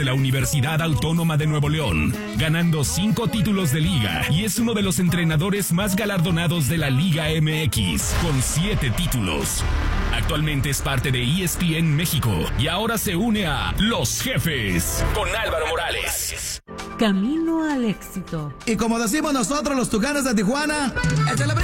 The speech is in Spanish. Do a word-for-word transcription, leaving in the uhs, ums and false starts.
de la Universidad Autónoma de Nuevo León, ganando cinco títulos de liga y es uno de los entrenadores más galardonados de la Liga M X, con siete títulos. Actualmente es parte de E S P N México y ahora se une a Los Jefes con Álvaro Morales. Camino al éxito. Y como decimos nosotros los Tucanes de Tijuana, échale